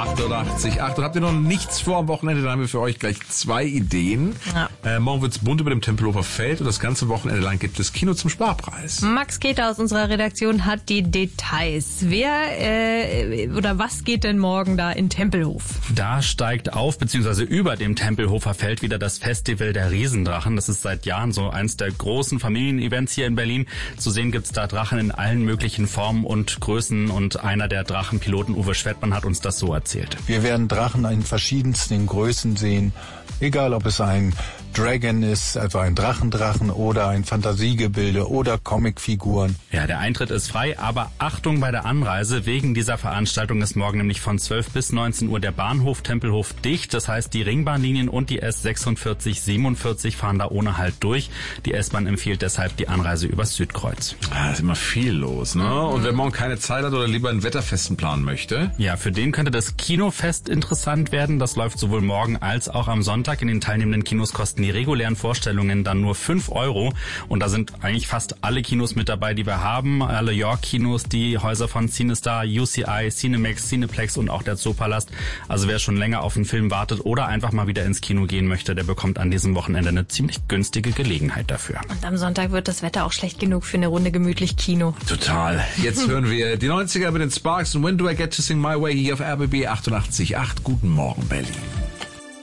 88,8. Und habt ihr noch nichts vor am Wochenende, dann haben wir für euch gleich 2 Ideen. Ja. Morgen wird's bunt über dem Tempelhofer Feld und das ganze Wochenende lang gibt es Kino zum Sparpreis. Max Keter aus unserer Redaktion hat die Details. Wer oder was geht denn morgen da in Tempelhof? Da steigt auf, beziehungsweise über dem Tempelhofer Feld wieder das Festival der Riesendrachen. Das ist seit Jahren so eins der großen Familienevents hier in Berlin. Zu sehen gibt's da Drachen in allen möglichen Formen und Größen und einer der Drachenpiloten, Uwe Schwettmann, hat uns das so erzählt. Wir werden Drachen in verschiedensten Größen sehen, egal ob es ein Dragon ist, also ein Drachendrachen oder ein Fantasiegebilde oder Comicfiguren. Ja, der Eintritt ist frei, aber Achtung bei der Anreise. Wegen dieser Veranstaltung ist morgen nämlich von 12 bis 19 Uhr der Bahnhof Tempelhof dicht. Das heißt, die Ringbahnlinien und die S46, 47 fahren da ohne Halt durch. Die S-Bahn empfiehlt deshalb die Anreise übers Südkreuz. Da ist immer viel los, ne? Und wer morgen keine Zeit hat oder lieber einen Wetterfesten planen möchte? Ja, für den könnte das Kinofest interessant werden. Das läuft sowohl morgen als auch am Sonntag. In den teilnehmenden Kinos kosten die regulären Vorstellungen dann nur 5 €. Und da sind eigentlich fast alle Kinos mit dabei, die wir haben. Alle York-Kinos, die Häuser von CineStar, UCI, Cinemax, Cineplex und auch der Zoopalast. Also wer schon länger auf einen Film wartet oder einfach mal wieder ins Kino gehen möchte, der bekommt an diesem Wochenende eine ziemlich günstige Gelegenheit dafür. Und am Sonntag wird das Wetter auch schlecht genug für eine Runde gemütlich Kino. Total. Jetzt hören wir die 90er mit den Sparks und When Do I Get to Sing My Way hier auf RBB 88.8. Guten Morgen, Berlin.